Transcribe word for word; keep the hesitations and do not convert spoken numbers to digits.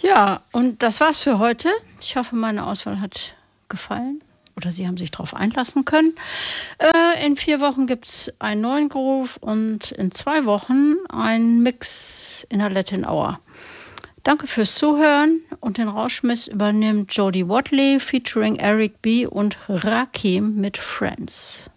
Ja, und das war's für heute. Ich hoffe, meine Auswahl hat gefallen oder Sie haben sich darauf einlassen können. Äh, in vier Wochen gibt es einen neuen Groove und in zwei Wochen einen Mix in der Latin Hour. Danke fürs Zuhören und den Rauschmiss übernimmt Jody Watley featuring Eric B. und Rakim mit Friends.